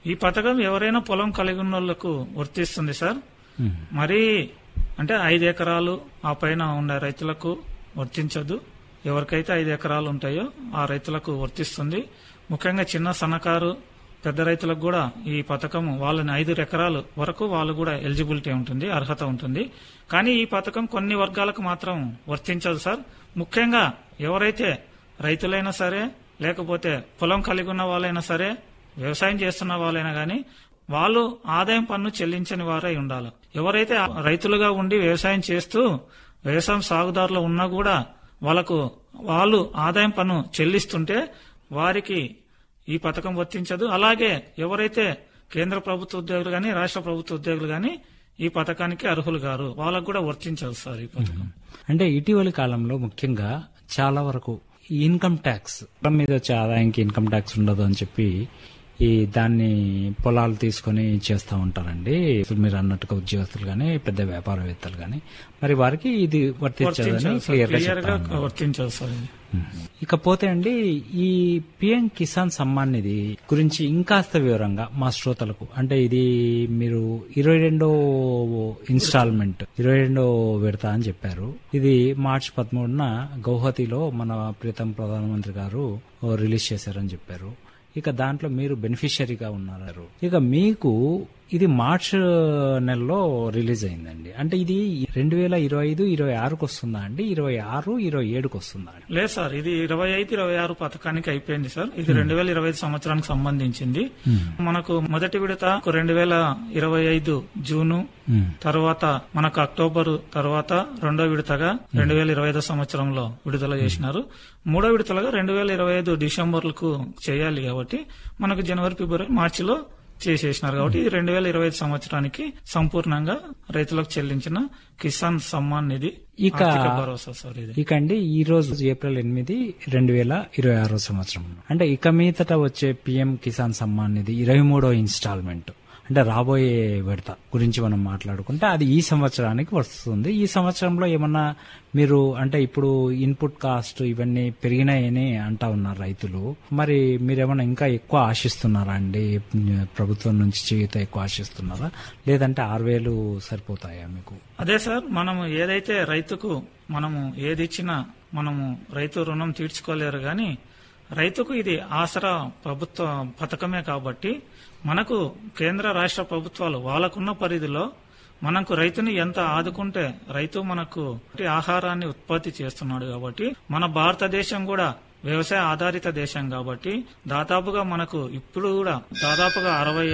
ఈ పథకం ఎవరైనా పొలం కలిగి ఉన్న వాళ్లకు వర్తిస్తుంది సార్. మరి అంటే 5 ఎకరాలు ఆ పైన ఉండే రైతులకు వర్తించదు. ఎవరికైతే 5 ఎకరాలు ఉంటాయో ఆ రైతులకు వర్తిస్తుంది. ముఖ్యంగా చిన్న సన్నకారు పెద్ద రైతులకు కూడా ఈ పథకం వాళ్ళని 5 ఎకరాలు వరకు వాళ్ళు కూడా ఎలిజిబిలిటీ ఉంటుంది, అర్హత ఉంటుంది. కానీ ఈ పథకం కొన్ని వర్గాలకు మాత్రం వర్తించదు సార్. ముఖ్యంగా ఎవరైతే రైతులైనా సరే, లేకపోతే పొలం కలిగి ఉన్న వాళ్ళైనా సరే, వ్యవసాయం చేస్తున్న వాళ్ళైనా గానీ వాళ్ళు ఆదాయం పన్ను చెల్లించని వారై ఉండాలి. ఎవరైతే రైతులుగా ఉండి వ్యవసాయం చేస్తూ వ్యవసాయం సాగుదారులు ఉన్నా కూడా వాళ్ళు ఆదాయం పన్ను చెల్లిస్తుంటే వారికి ఈ పథకం వర్తించదు. అలాగే ఎవరైతే కేంద్ర ప్రభుత్వ ఉద్యోగులు గాని రాష్ట్ర ప్రభుత్వ ఉద్యోగులు గాని ఈ పథకానికి అర్హులు గారు, వాళ్ళకు కూడా వర్తించదు సార్ ఈ పథకం. అంటే ఇటీవలి కాలంలో ముఖ్యంగా చాలా వరకు ఇన్కమ్ ట్యాక్స్ మీద వచ్చే ఆదాయానికి ఇన్కమ్ ట్యాక్స్ ఉండదు అని చెప్పి దాన్ని పొలాలు తీసుకుని చేస్తూ ఉంటారండి. మీరు అన్నట్టుగా ఉద్యోగస్తులు గాని పెద్ద వ్యాపారవేత్తలు గాని, మరి వారికి ఇది వర్తించదని క్లియర్ గా వర్తించదు సార్. ఇకపోతే అండి, ఈ పిఎం కిసాన్ సమ్మాన్ నిధి గురించి ఇంకాస్త వివరంగా మా శ్రోతలకు, అంటే ఇది మీరు 22వ ఇన్స్టాల్మెంట్ 22వ విడత అని చెప్పారు. ఇది మార్చి 13న గౌహతిలో మన ప్రీతం ప్రధానమంత్రి గారు రిలీజ్ చేశారని చెప్పారు. ఇక దాంట్లో మీరు బెనిఫిషియరీగా ఉన్నారు. ఇక మీకు ఇది మార్చ్ నెలలో రిలీజ్ అయిందండి. అంటే ఇది 2025-26కు వస్తుందా అండి? 26-27కు వస్తుందా? లేదు సార్, ఇది 25-26 పథకానికి అయిపోయింది సార్. ఇది 2025 సంవత్సరానికి సంబంధించింది. మనకు మొదటి విడత 2025 జూను, తర్వాత మనకు అక్టోబర్, తర్వాత రెండో విడతగా 2025 సంవత్సరంలో విడుదల చేసినారు. మూడో విడతలుగా 2025 డిసెంబర్లకు చేయాలి కాబట్టి మనకు జనవరి, ఫిబ్రవరి, మార్చిలో చేసేసినారు. కాబట్టి ఇది 2025 సంవత్సరానికి సంపూర్ణంగా రైతులకు చెల్లించిన కిసాన్ సమ్మాన్ నిధి భరోసా సార్. ఇది ఇక అండి, ఈ రోజు ఏప్రిల్ 8, 2026 సంవత్సరం. అంటే ఇక మీదట వచ్చే పిఎం కిసాన్ సమ్మాన్ నిధి 23వ ఇన్స్టాల్మెంట్, అంటే రాబోయే విడత గురించి మనం మాట్లాడుకుంటే అది ఈ సంవత్సరానికి వస్తుంది. ఈ సంవత్సరంలో ఏమన్నా మీరు, అంటే ఇప్పుడు ఇన్పుట్ కాస్ట్ ఇవన్నీ పెరిగినాయని అంటా ఉన్నారు రైతులు, మరి మీరేమన్నా ఇంకా ఎక్కువ ఆశిస్తున్నారా అండి? ప్రభుత్వం నుంచి చేయూత ఎక్కువ ఆశిస్తున్నారా, లేదంటే 6,000 సరిపోతాయా మీకు? అదే సార్, మనము ఏదైతే రైతుకు మనము ఏది ఇచ్చినా మనము రైతు రుణం తీర్చుకోలేరు గాని రైతుకు ఇది ఆసరా ప్రభుత్వ పథకమే కాబట్టి మనకు కేంద్ర రాష్ట్ర ప్రభుత్వాలు వాళ్ళకున్న పరిధిలో మనకు రైతుని ఎంత ఆదుకుంటే రైతు మనకు ఆహారాన్ని ఉత్పత్తి చేస్తున్నాడు కాబట్టి, మన భారతదేశం కూడా వ్యవసాయ ఆధారిత దేశం కాబట్టి దాదాపుగా మనకు ఇప్పుడు కూడా దాదాపుగా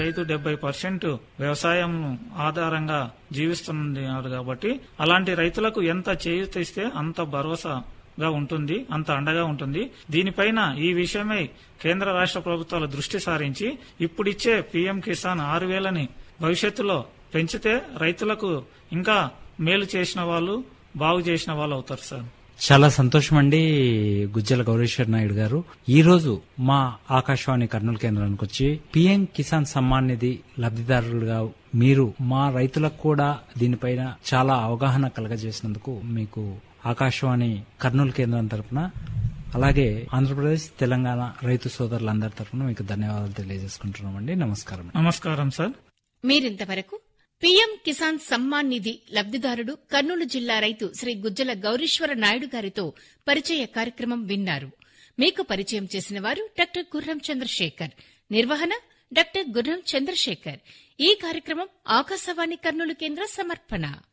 65-70% వ్యవసాయం ఆధారంగా జీవిస్తున్నారు కాబట్టి అలాంటి రైతులకు ఎంత చేయూత ఇస్తే అంత భరోసాగా ఉంటుంది, అంత అండగా ఉంటుంది. దీనిపైన ఈ విషయమై కేంద్ర రాష్ట్ర ప్రభుత్వాలు దృష్టి సారించి ఇప్పుడిచ్చే పీఎం కిసాన్ 6,000ని భవిష్యత్తులో పెంచితే రైతులకు ఇంకా మేలు చేసిన వాళ్ళు, బాగు చేసిన వాళ్ళు అవుతారు సార్. చాలా సంతోషం అండి గుజ్జల గౌరీశ్వర్ నాయుడు గారు. ఈ రోజు మా ఆకాశవాణి కర్నూలు కేంద్రానికి వచ్చి పిఎం కిసాన్ సమ్మాన్ నిధి లబ్ధిదారులుగా మీరు మా రైతులకు కూడా దీనిపైన చాలా అవగాహన కలగజేసినందుకు మీకు ఆకాశవాణి కర్నూలు కేంద్రం తరఫున, అలాగే ఆంధ్రప్రదేశ్, తెలంగాణ రైతు సోదరులందరి తరఫున మీకు ధన్యవాదాలు తెలియజేసుకుంటున్నామండి. నమస్కారం. నమస్కారం సార్. మీరింతవరకు పీఎం కిసాన్ సమ్మాన్ నిధి లబ్దిదారుడు కర్నూలు జిల్లా రైతు శ్రీ గుజ్జల గౌరీశ్వర నాయుడు గారితో పరిచయ కార్యక్రమం విన్నారు. మీకు పరిచయం చేసిన వారు డాక్టర్ గుర్రం చంద్రశేఖర్. నిర్వహణ డాక్టర్ గుర్రం చంద్రశేఖర్. ఈ కార్యక్రమం ఆకాశవాణి కర్నూలు కేంద్ర సమర్పణ.